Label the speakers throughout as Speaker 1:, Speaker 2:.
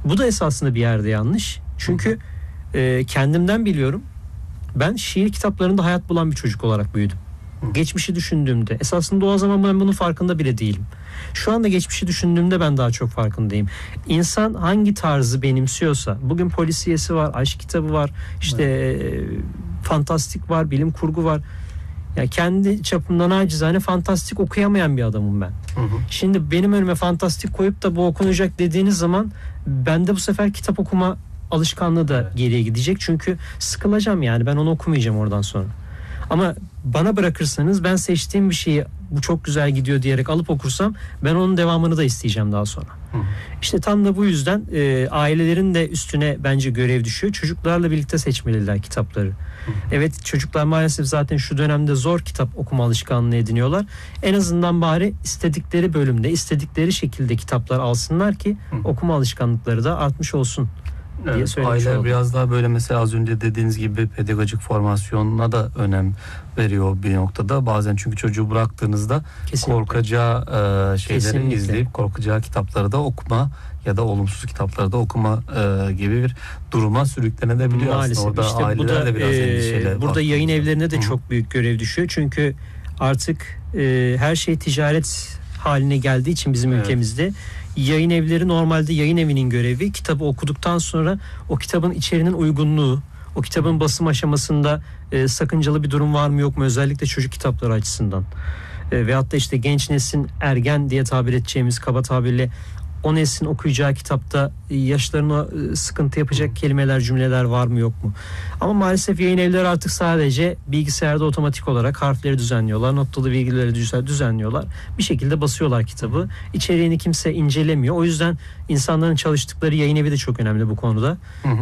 Speaker 1: Bu da esasında bir yerde yanlış. Çünkü kendimden biliyorum. Ben şiir kitaplarında hayat bulan bir çocuk olarak büyüdüm. Geçmişi düşündüğümde esasında o zaman ben bunun farkında bile değilim. Şu anda geçmişi düşündüğümde ben daha çok farkındayım. İnsan hangi tarzı benimsiyorsa, bugün polisiyesi var, aşk kitabı var, işte fantastik var, bilim kurgu var. Yani kendi çapımdan acizane fantastik okuyamayan bir adamım ben. Şimdi benim önüme fantastik koyup da bu okunacak dediğiniz zaman bende bu sefer kitap okuma alışkanlığı da geriye gidecek. Çünkü sıkılacağım, yani ben onu okumayacağım oradan sonra. Ama bana bırakırsanız ben seçtiğim bir şeyi bu çok güzel gidiyor diyerek alıp okursam ben onun devamını da isteyeceğim daha sonra. İşte tam da bu yüzden ailelerin de üstüne bence görev düşüyor. Çocuklarla birlikte seçmeliler kitapları. Evet, çocuklar maalesef zaten şu dönemde zor kitap okuma alışkanlığı ediniyorlar. En azından bari istedikleri bölümde, istedikleri şekilde kitaplar alsınlar ki okuma alışkanlıkları da artmış olsun.
Speaker 2: Evet, aileler biraz daha böyle mesela az önce dediğiniz gibi pedagojik formasyonuna da önem veriyor bir noktada. Bazen çünkü çocuğu bıraktığınızda korkacağı şeyleri izleyip korkacağı kitapları da okuma ya da olumsuz kitapları da okuma gibi bir duruma sürüklenebiliyor.
Speaker 1: Maalesef.
Speaker 2: Aslında orada
Speaker 1: işte
Speaker 2: aileler
Speaker 1: bu da,
Speaker 2: de biraz endişeli.
Speaker 1: Burada yayın evlerine de çok büyük görev düşüyor. Çünkü artık her şey ticaret haline geldiği için bizim ülkemizde yayın evleri, normalde yayın evinin görevi kitabı okuduktan sonra o kitabın içeriğinin uygunluğu, o kitabın basım aşamasında sakıncalı bir durum var mı yok mu, özellikle çocuk kitapları açısından veyahut da işte genç neslin, ergen diye tabir edeceğimiz kaba tabirle o neslin okuyacağı kitapta yaşlarına sıkıntı yapacak kelimeler, cümleler var mı yok mu? Ama maalesef yayın evleri artık sadece bilgisayarda otomatik olarak harfleri düzenliyorlar, noktalı virgülleri düzenliyorlar. Bir şekilde basıyorlar kitabı. İçeriğini kimse incelemiyor. O yüzden insanların çalıştıkları yayın evi de çok önemli bu konuda.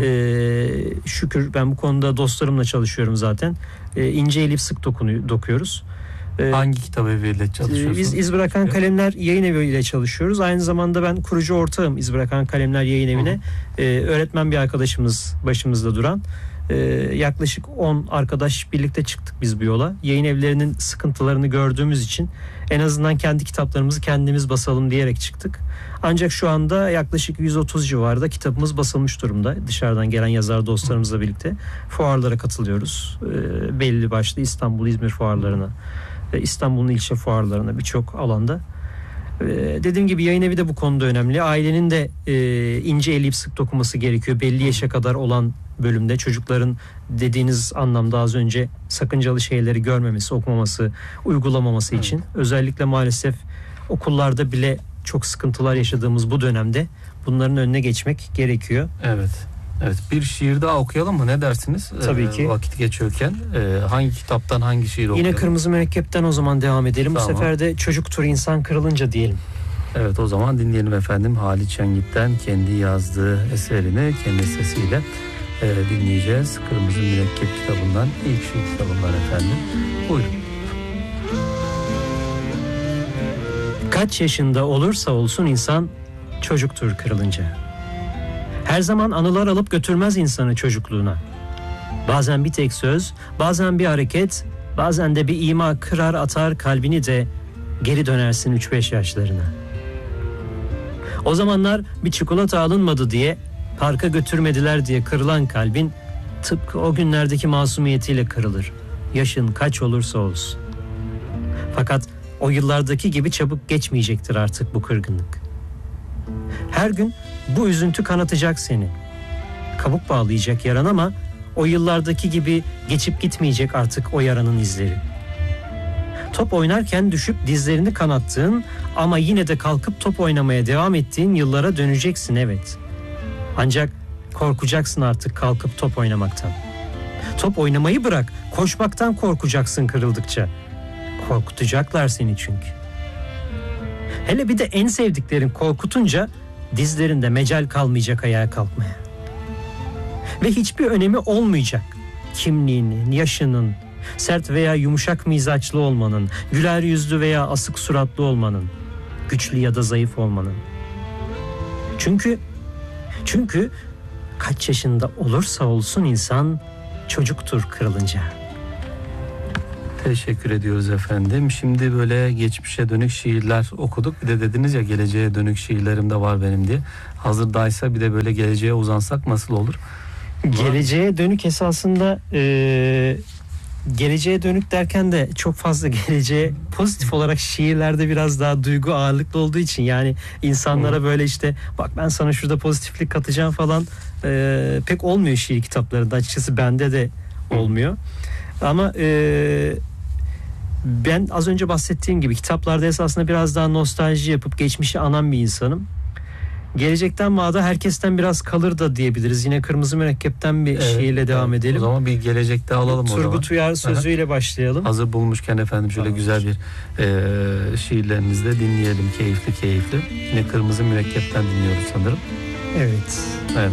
Speaker 1: Şükür ben bu konuda dostlarımla çalışıyorum zaten. İnceleyip sık dokuyoruz.
Speaker 2: Hangi kitap eviyle çalışıyorsunuz?
Speaker 1: Biz İz Bırakan Kalemler Yayın Evi ile çalışıyoruz. Aynı zamanda ben kurucu ortağım İz Bırakan Kalemler Yayın Evi'ne. Öğretmen bir arkadaşımız başımızda duran. Yaklaşık 10 arkadaş birlikte çıktık biz bu yola. Yayın evlerinin sıkıntılarını gördüğümüz için en azından kendi kitaplarımızı kendimiz basalım diyerek çıktık. Ancak şu anda yaklaşık 130 civarında kitabımız basılmış durumda. Dışarıdan gelen yazar dostlarımızla birlikte fuarlara katılıyoruz. Belli başlı İstanbul, İzmir fuarlarına, İstanbul'un ilçe fuarlarına, birçok alanda. Dediğim gibi yayın evi de bu konuda önemli. Ailenin de ince eleyip sık dokuması gerekiyor. Belli yaşa kadar olan bölümde çocukların dediğiniz anlamda az önce sakıncalı şeyleri görmemesi, okumaması, uygulamaması için. Özellikle maalesef okullarda bile çok sıkıntılar yaşadığımız bu dönemde bunların önüne geçmek gerekiyor.
Speaker 2: Evet. Evet, bir şiir daha okuyalım mı? Ne dersiniz?
Speaker 1: Tabii ki.
Speaker 2: Vakit geçiyorken hangi kitaptan hangi şiir okuyalım?
Speaker 1: Yine Kırmızı Mürekkep'ten o zaman devam edelim.
Speaker 2: Tamam.
Speaker 1: Bu sefer de çocuktur insan kırılınca diyelim.
Speaker 2: Evet, o zaman dinleyelim efendim. Halit Şengit'ten kendi yazdığı eserini kendi sesiyle dinleyeceğiz. Kırmızı Mürekkep kitabından, ilk şiir kitabından efendim. Buyurun.
Speaker 1: Kaç yaşında olursa olsun insan çocuktur kırılınca. Her zaman anılar alıp götürmez insanı çocukluğuna. Bazen bir tek söz, bazen bir hareket, bazen de bir ima kırar atar kalbini de geri dönersin 3-5 yaşlarına. O zamanlar bir çikolata alınmadı diye, parka götürmediler diye kırılan kalbin tıpkı o günlerdeki masumiyetiyle kırılır. Yaşın kaç olursa olsun. Fakat o yıllardaki gibi çabuk geçmeyecektir artık bu kırgınlık. Her gün bu üzüntü kanatacak seni. Kabuk bağlayacak yaran ama o yıllardaki gibi geçip gitmeyecek artık o yaranın izleri. Top oynarken düşüp dizlerini kanattığın ama yine de kalkıp top oynamaya devam ettiğin yıllara döneceksin, evet. Ancak korkacaksın artık kalkıp top oynamaktan. Top oynamayı bırak, koşmaktan korkacaksın kırıldıkça. Korkutacaklar seni çünkü. Hele bir de en sevdiklerin korkutunca dizlerinde mecal kalmayacak ayağa kalkmaya. Ve hiçbir önemi olmayacak kimliğinin, yaşının, sert veya yumuşak mizaçlı olmanın, güler yüzlü veya asık suratlı olmanın, güçlü ya da zayıf olmanın. Çünkü kaç yaşında olursa olsun insan çocuktur kırılınca.
Speaker 2: Teşekkür ediyoruz efendim. Şimdi böyle geçmişe dönük şiirler okuduk. Bir de dediniz ya geleceğe dönük şiirlerim de var benim diye. Hazırdaysa bir de böyle geleceğe uzansak nasıl olur?
Speaker 1: Geleceğe dönük esasında geleceğe dönük derken de çok fazla geleceğe pozitif olarak şiirlerde biraz daha duygu ağırlıklı olduğu için, yani insanlara böyle işte bak ben sana şurada pozitiflik katacağım falan pek olmuyor şiir kitaplarında, açıkçası bende de olmuyor. Ama ben az önce bahsettiğim gibi kitaplarda esasında biraz daha nostalji yapıp geçmişi anan bir insanım. Gelecekten vaada herkesten biraz kalır da diyebiliriz. Yine Kırmızı Mürekkep'ten bir şiirle devam edelim.
Speaker 2: O zaman bir gelecekte alalım o zaman.
Speaker 1: Turgut Uyar sözüyle başlayalım.
Speaker 2: Hazır bulmuşken efendim şöyle güzel bir şiirlerinizi de dinleyelim. Keyifli keyifli. Yine Kırmızı Mürekkep'ten dinliyoruz sanırım.
Speaker 1: Evet.
Speaker 2: Evet.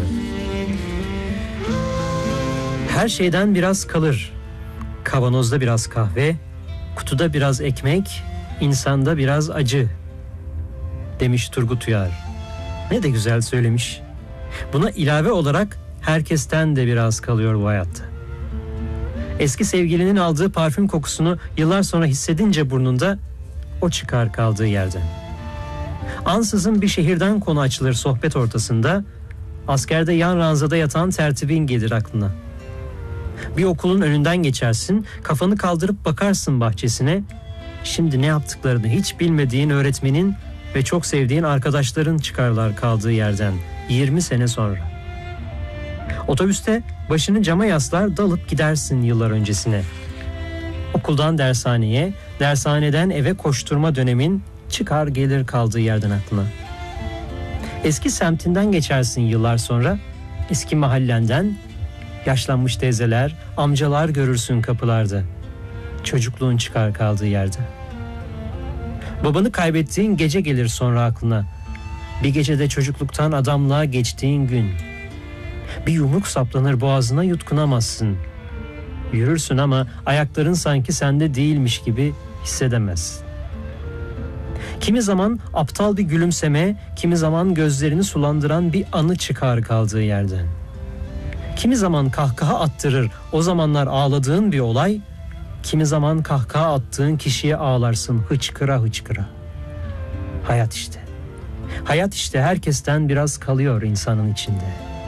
Speaker 1: Her şeyden biraz kalır. Kavanozda biraz kahve, kutuda biraz ekmek, insanda biraz acı, demiş Turgut Uyar. Ne de güzel söylemiş. Buna ilave olarak herkesten de biraz kalıyor bu hayatta. Eski sevgilinin aldığı parfüm kokusunu yıllar sonra hissedince burnunda, o çıkar kaldığı yerden. Ansızın bir şehirden konu açılır sohbet ortasında, askerde yan ranzada yatan tertibin gelir aklına. Bir okulun önünden geçersin, kafanı kaldırıp bakarsın bahçesine, şimdi ne yaptıklarını hiç bilmediğin öğretmenin ve çok sevdiğin arkadaşların çıkarlar kaldığı yerden 20 sene sonra. Otobüste başını cama yaslar, dalıp gidersin yıllar öncesine. Okuldan dershaneye, dershaneden eve koşturma dönemin çıkar gelir kaldığı yerden aklına. Eski semtinden geçersin yıllar sonra, eski mahallenden, yaşlanmış teyzeler, amcalar görürsün kapılarda. Çocukluğun çıkar kaldığı yerde. Babanı kaybettiğin gece gelir sonra aklına. Bir gecede çocukluktan adamlığa geçtiğin gün. Bir yumruk saplanır boğazına, yutkunamazsın. Yürürsün ama ayakların sanki sende değilmiş gibi hissedemezsin. Kimi zaman aptal bir gülümseme, kimi zaman gözlerini sulandıran bir anı çıkar kaldığı yerden. Kimi zaman kahkaha attırır o zamanlar ağladığın bir olay, kimi zaman kahkaha attığın kişiye ağlarsın hıçkıra hıçkıra. Hayat işte. Hayat işte herkesten biraz kalıyor insanın içinde.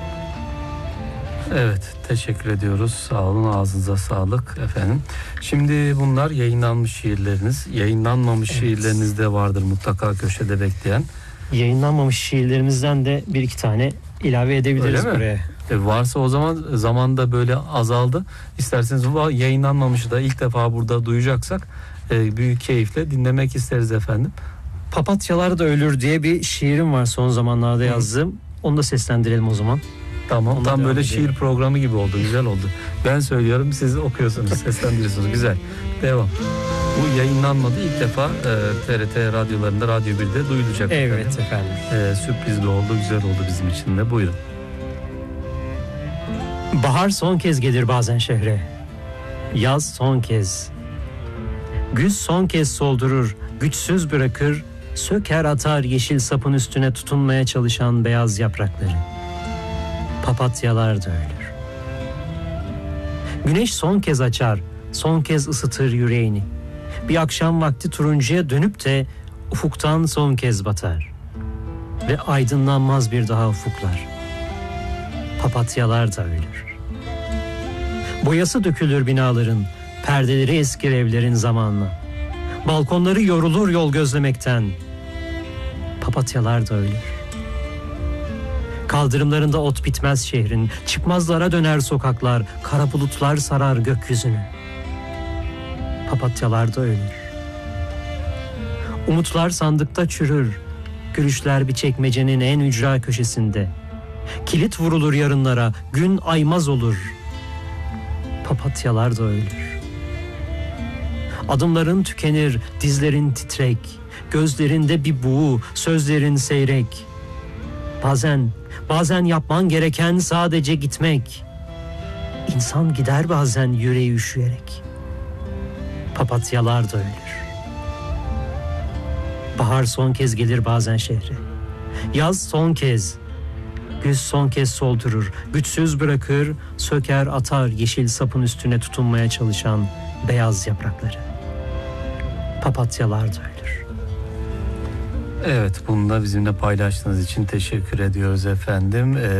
Speaker 2: Evet, teşekkür ediyoruz. Sağ olun, ağzınıza sağlık efendim. Şimdi bunlar yayınlanmış şiirleriniz. Yayınlanmamış şiirleriniz de vardır mutlaka köşede bekleyen.
Speaker 1: Yayınlanmamış şiirlerimizden de bir iki tane ilave edebiliriz buraya.
Speaker 2: Varsa o zaman zamanda böyle azaldı. İsterseniz bu yayınlanmamışı da ilk defa burada duyacaksak büyük keyifle dinlemek isteriz efendim.
Speaker 1: Papatyalar da ölür diye bir şiirim var son zamanlarda yazdığım. Onu da seslendirelim o zaman.
Speaker 2: Tamam. Ondan tam böyle edelim. Şiir programı gibi oldu. Güzel oldu. Ben söylüyorum, siz okuyorsunuz, seslendiriyorsunuz. Güzel. Devam. Bu yayınlanmadı. İlk defa TRT radyolarında, Radyo 1'de duyulacak.
Speaker 1: Evet efendim.
Speaker 2: Sürprizli oldu, güzel oldu bizim için de. Buyurun.
Speaker 1: Bahar son kez gelir bazen şehre. Yaz son kez. Güz son kez soldurur, güçsüz bırakır, söker atar yeşil sapın üstüne tutunmaya çalışan beyaz yaprakları. Papatyalar da ölür. Güneş son kez açar, son kez ısıtır yüreğini. Bir akşam vakti turuncuya dönüp de ufuktan son kez batar. Ve aydınlanmaz bir daha ufuklar. Papatyalar da ölür. Boyası dökülür binaların, perdeleri eskir evlerin zamanla. Balkonları yorulur yol gözlemekten. Papatyalar da ölür. Kaldırımlarında ot bitmez şehrin, çıkmazlara döner sokaklar, kara bulutlar sarar gökyüzünü. Papatyalar da ölür. Umutlar sandıkta çürür, gülüşler bir çekmecenin en ücra köşesinde. Kilit vurulur yarınlara, gün aymaz olur. Papatyalar da ölür. Adımların tükenir, dizlerin titrek, gözlerinde bir buğu, sözlerin seyrek. Bazen yapman gereken sadece gitmek. İnsan gider bazen yüreği üşüyerek. Papatyalar da ölür. Bahar son kez gelir bazen şehre. Yaz son kez. Güz son kez soldurur, güçsüz bırakır, söker atar yeşil sapın üstüne tutunmaya çalışan beyaz yaprakları. Papatyalar da ölür.
Speaker 2: Evet, bunu da bizimle paylaştığınız için teşekkür ediyoruz efendim.